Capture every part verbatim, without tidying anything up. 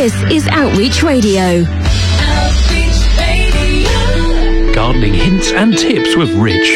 This is Outreach Radio. Outreach Radio. Gardening hints and tips with Rich.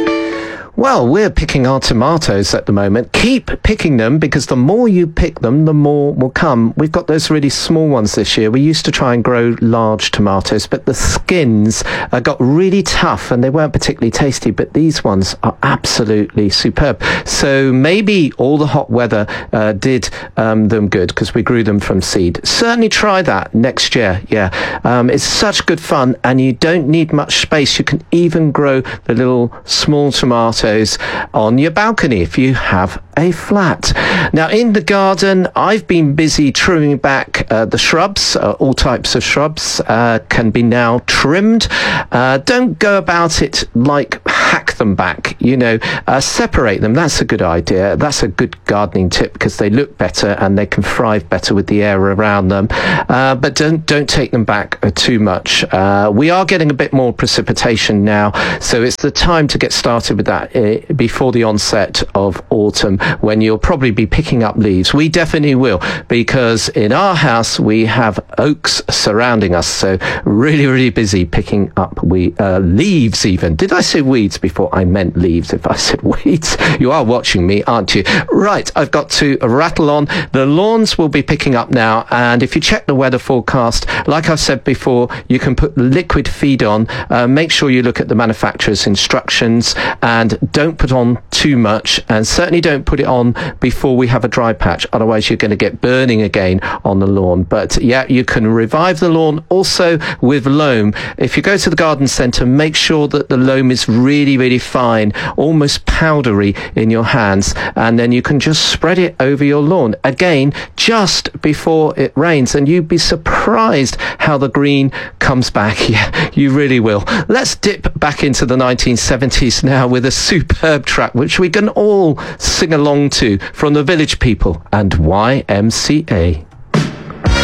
Well, we're picking our tomatoes at the moment. Keep picking them, because the more you pick them, the more will come. We've got those really small ones this year. We used to try and grow large tomatoes, but the skins uh, got really tough and they weren't particularly tasty, but these ones are absolutely superb. So maybe all the hot weather uh, did um, them good, because we grew them from seed. Certainly try that next year, yeah. Um, it's such good fun, and you don't need much space. You can even grow the little small tomatoes on your balcony if you have a flat. Now, in the garden, I've been busy trimming back uh, the shrubs. Uh, all types of shrubs uh, can be now trimmed. Uh, don't go about it like hack them back, you know, uh, separate them. That's a good idea. That's a good gardening tip, because they look better and they can thrive better with the air around them. Uh, but don't don't take them back uh, too much. Uh, we are getting a bit more precipitation now, so it's the time to get started with that uh, before the onset of autumn, when you'll probably be picking up leaves. We definitely will, because in our house we have oaks surrounding us, so really, really busy picking up we uh, leaves even. Did I say weeds before I meant leaves? If I said weeds, you are watching me, aren't you? Right, I've got to rattle on. The lawns will be picking up now, and if you check the weather forecast, like I've said before, you can put liquid feed on. Uh, make sure you look at the manufacturer's instructions, and don't put on too much, and certainly don't put it on before we have a dry patch, otherwise you're going to get burning again on the lawn. But yeah, you can revive the lawn also with loam. If you go to the garden centre, make sure that the loam is really, really fine, almost powdery in your hands, and then you can just spread it over your lawn again just before it rains, and you'd be surprised how the green comes back. Yeah, you really will. Let's dip back into the nineteen seventies now with a superb track which we can all sing along to from the Village People and Y M C A.